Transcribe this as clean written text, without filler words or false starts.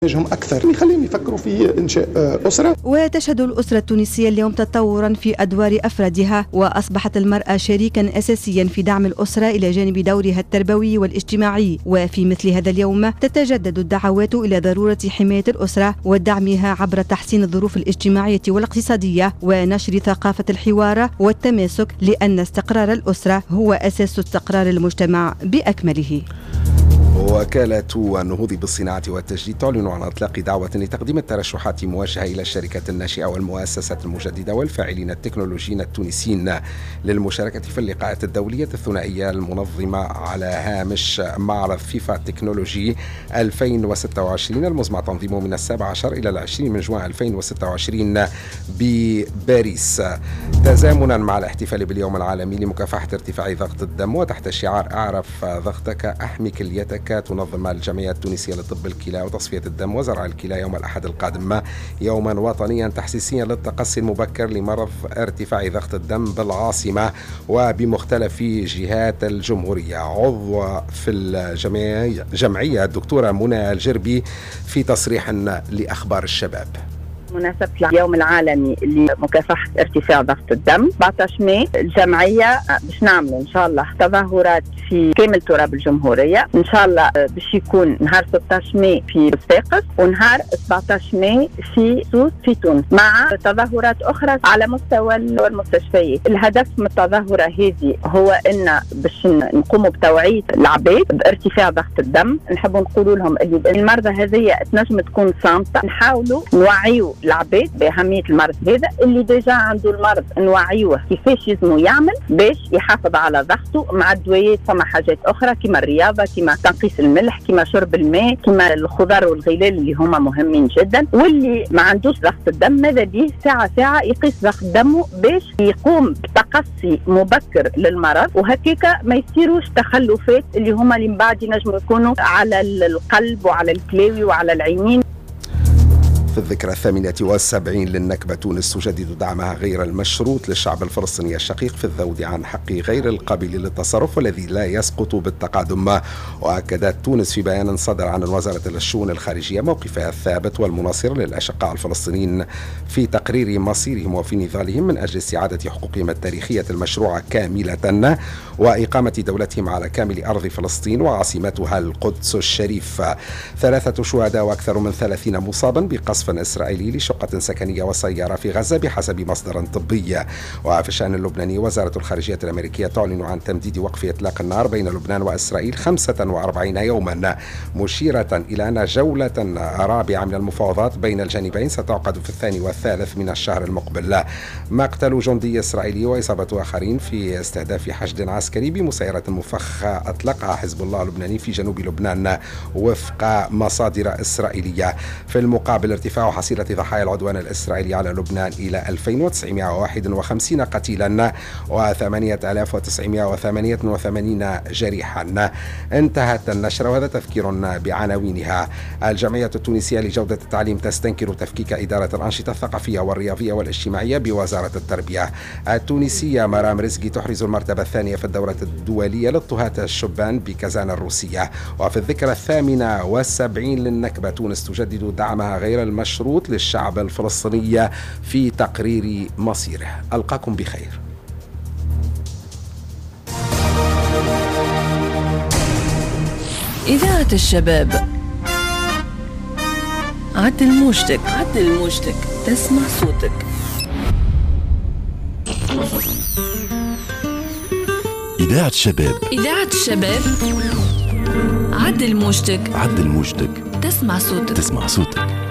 أكثر يخليهم يفكروا في إنشاء أسرة. وتشهد الأسرة التونسية اليوم تطورا في أدوار أفرادها، وأصبحت المرأة شريكا أساسيا في دعم الأسرة إلى جانب دورها التربوي والاجتماعي. وفي مثل هذا اليوم تتجدد الدعوات إلى ضرورة حماية الأسرة ودعمها عبر تحسين الظروف الاجتماعية والاقتصادية ونشر ثقافة الحوار والتماسك، لأن استقرار الأسرة هو أساس استقرار المجتمع بأكمله. وكالة النهوض بالصناعة والتجديد تعلن عن إطلاق دعوة لتقديم الترشحات موجهة إلى الشركات الناشئة والمؤسسات المجددة والفاعلين التكنولوجيين التونسيين للمشاركة في اللقاءات الدولية الثنائية المنظمة على هامش معرض فيفا تكنولوجي 2026 المزمع تنظيمه من 17 إلى 20 من جوان 2026 بباريس، تزامنا مع الاحتفال باليوم العالمي لمكافحة ارتفاع ضغط الدم. وتحت شعار أعرف ضغطك أحمي كليتك، تنظم الجمعية التونسية لطب الكلى وتصفية الدم وزرع الكلى يوم الأحد القادم يوما وطنيا تحسيسيا للتقصي المبكر لمرض ارتفاع ضغط الدم بالعاصمة وبمختلف جهات الجمهورية. عضو في الجمعية الدكتورة منى الجربي في تصريح لأخبار الشباب مناسبة اليوم العالمي لمكافحة ارتفاع ضغط الدم 14 ماي الجمعية باش نعمل إن شاء الله تظاهرات في كامل تراب الجمهورية. إن شاء الله باش يكون نهار 16 ماي في صفاقس ونهار 17 ماي في سوس في تونس، مع تظاهرات أخرى على مستوى المستشفيات. الهدف من التظاهرة هذه هو إن باش نقوموا بتوعية العباد بارتفاع ضغط الدم. نحب نقول لهم اللي المرضى هذه تنجم تكون صامتة، نحاولوا نوعيوا العباد بأهمية المرض هذا. اللي ديجا عنده المرض نوعيوه كيفاش يزمو يعمل باش يحافظ على ضغطه مع الدويات. فما حاجات أخرى كما الرياضة، كما تنقيس الملح، كما شرب الماء، كما الخضار والغلال اللي هما مهمين جدا. واللي ما عندوش ضغط الدم ماذا بيه ساعة يقيس ضغط دمه باش يقوم بتقصي مبكر للمرض، وهكذا ما يصيروش تخلفات اللي هما اللي من بعد ينجموا يكونوا على القلب وعلى الكلاوي وعلى العينين. في الذكرى 78 للنكبة، تونس تجدد دعمها غير المشروط للشعب الفلسطيني الشقيق في الذود عن حق غير القابل للتصرف والذي لا يسقط بالتقادم. وأكدت تونس في بيان صدر عن وزارة الشؤون الخارجية موقفها الثابت والمناصر للأشقاء الفلسطينيين في تقرير مصيرهم وفي نضالهم من أجل استعادة حقوقهم التاريخية المشروعة كاملة وإقامة دولتهم على كامل أرض فلسطين وعاصمتها القدس الشريف. 3 شهداء وأكثر من 30 مصابا بقصف إسرائيلي لشقة سكنية وسيارة في غزة بحسب مصدر طبي. وفي الشأن اللبناني، وزارة الخارجية الأمريكية تعلن عن تمديد وقف إطلاق النار بين لبنان وإسرائيل 45 يوما، مشيرة إلى أن جولة رابعة من المفاوضات بين الجانبين ستعقد في 2 والثالث من الشهر المقبل. مقتل جندي إسرائيلي وإصابة آخرين في استهداف حشد عسكري بمسيرة مفخخة أطلقها حزب الله اللبناني في جنوب لبنان وفق مصادر إسرائيلية. في المقابل، ارتفاع حصيلة ضحايا العدوان الإسرائيلي على لبنان إلى 2951 قتيلا و8988 جريحا. انتهت النشرة وهذا تذكير بعناوينها. الجمعية التونسية لجودة التعليم تستنكر تفكيك إدارة الأنشطة الثقافية والرياضية والاجتماعية بوزارة التربية. التونسية مرام رزقي تحرز المرتبة الثانية في الدورة الدولية للطهاة الشبان بكازان الروسية. وفي الذكرى 78 للنكبة، تونس تجدد دعمها غير المشروط للشعب الفلسطيني في تقرير مصيره. ألقاكم بخير. إذاعة الشباب، عدل موجتك تسمع صوتك. إذاعة الشباب عدل موجتك تسمع صوتك.